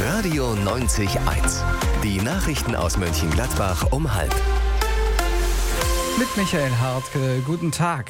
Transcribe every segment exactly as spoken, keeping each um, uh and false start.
Radio neunzig eins. Die Nachrichten aus Mönchengladbach um halb. Mit Michael Hartke, guten Tag.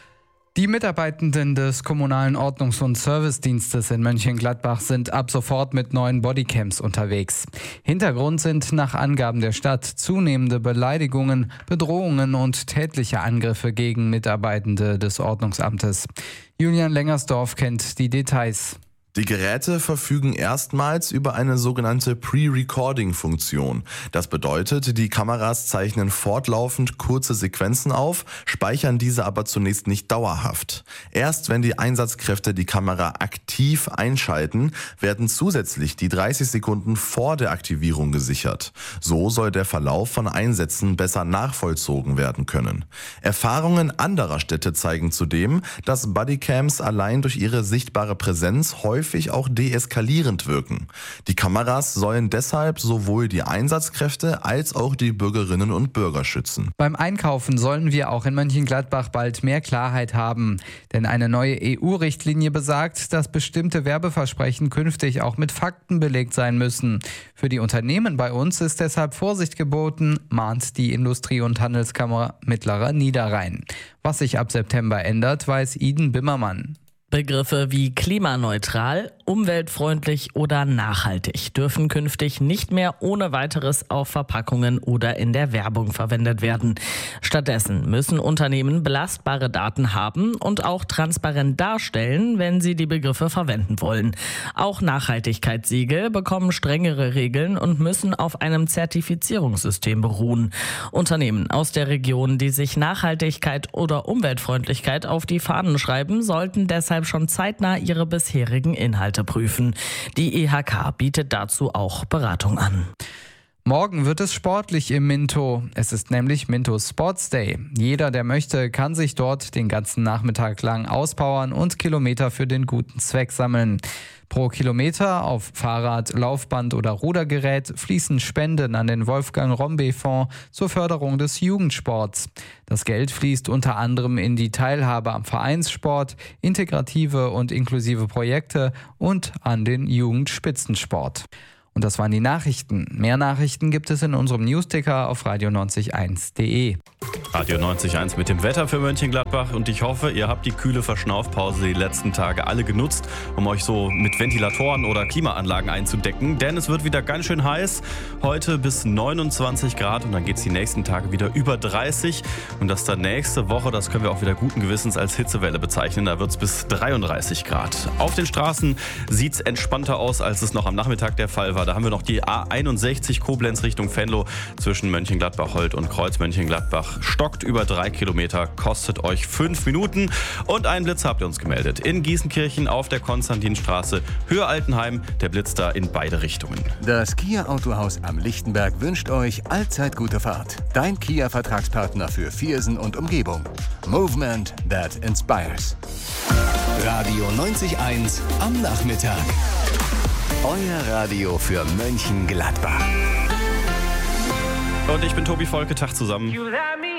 Die Mitarbeitenden des Kommunalen Ordnungs- und Servicedienstes in Mönchengladbach sind ab sofort mit neuen Bodycams unterwegs. Hintergrund sind nach Angaben der Stadt zunehmende Beleidigungen, Bedrohungen und tätliche Angriffe gegen Mitarbeitende des Ordnungsamtes. Julian Lengersdorf kennt die Details. Die Geräte verfügen erstmals über eine sogenannte Pre-Recording-Funktion. Das bedeutet, die Kameras zeichnen fortlaufend kurze Sequenzen auf, speichern diese aber zunächst nicht dauerhaft. Erst wenn die Einsatzkräfte die Kamera aktiv einschalten, werden zusätzlich die dreißig Sekunden vor der Aktivierung gesichert. So soll der Verlauf von Einsätzen besser nachvollzogen werden können. Erfahrungen anderer Städte zeigen zudem, dass Bodycams allein durch ihre sichtbare Präsenz häufig häufig auch deeskalierend wirken. Die Kameras sollen deshalb sowohl die Einsatzkräfte als auch die Bürgerinnen und Bürger schützen. Beim Einkaufen sollen wir auch in Mönchengladbach bald mehr Klarheit haben. Denn eine neue E U-Richtlinie besagt, dass bestimmte Werbeversprechen künftig auch mit Fakten belegt sein müssen. Für die Unternehmen bei uns ist deshalb Vorsicht geboten, mahnt die Industrie- und Handelskammer Mittlerer Niederrhein. Was sich ab September ändert, weiß Iden Bimmermann. Begriffe wie klimaneutral, umweltfreundlich oder nachhaltig dürfen künftig nicht mehr ohne weiteres auf Verpackungen oder in der Werbung verwendet werden. Stattdessen müssen Unternehmen belastbare Daten haben und auch transparent darstellen, wenn sie die Begriffe verwenden wollen. Auch Nachhaltigkeitssiegel bekommen strengere Regeln und müssen auf einem Zertifizierungssystem beruhen. Unternehmen aus der Region, die sich Nachhaltigkeit oder Umweltfreundlichkeit auf die Fahnen schreiben, sollten deshalb schon zeitnah ihre bisherigen Inhalte prüfen. Die E H K bietet dazu auch Beratung an. Morgen wird es sportlich im Minto. Es ist nämlich Minto Sports Day. Jeder, der möchte, kann sich dort den ganzen Nachmittag lang auspowern und Kilometer für den guten Zweck sammeln. Pro Kilometer auf Fahrrad, Laufband oder Rudergerät fließen Spenden an den Wolfgang-Rombe-Fonds zur Förderung des Jugendsports. Das Geld fließt unter anderem in die Teilhabe am Vereinssport, integrative und inklusive Projekte und an den Jugendspitzensport. Und das waren die Nachrichten. Mehr Nachrichten gibt es in unserem Newsticker auf radio neunzig eins punkt de. Radio neunzig eins mit dem Wetter für Mönchengladbach und ich hoffe, ihr habt die kühle Verschnaufpause die letzten Tage alle genutzt, um euch so mit Ventilatoren oder Klimaanlagen einzudecken, denn es wird wieder ganz schön heiß. Heute bis neunundzwanzig Grad und dann geht es die nächsten Tage wieder über dreißig und das dann nächste Woche, das können wir auch wieder guten Gewissens als Hitzewelle bezeichnen, da wird es bis dreiunddreißig Grad. Auf den Straßen sieht es entspannter aus, als es noch am Nachmittag der Fall war. Da haben wir noch die A einundsechzig Koblenz Richtung Venlo zwischen Mönchengladbach-Holt und Kreuz Mönchengladbach. Stockt über drei Kilometer, kostet euch fünf Minuten. Und einen Blitz habt ihr uns gemeldet. In Gießenkirchen auf der Konstantinstraße, Höhe Altenheim. Der Blitz da in beide Richtungen. Das Kia Autohaus am Lichtenberg wünscht euch allzeit gute Fahrt. Dein Kia-Vertragspartner für Viersen und Umgebung. Movement that inspires. Radio neunzig eins am Nachmittag. Euer Radio für Mönchengladbach. Und ich bin Tobi Volke, Tag zusammen. You let me